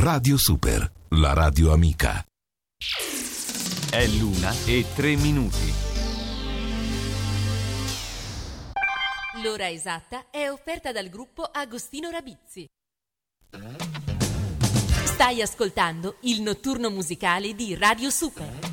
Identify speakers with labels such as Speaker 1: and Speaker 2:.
Speaker 1: Radio Super, la radio amica.
Speaker 2: È l'1:03.
Speaker 3: L'ora esatta è offerta dal gruppo Agostino Rabizzi. Stai ascoltando il notturno musicale di Radio Super.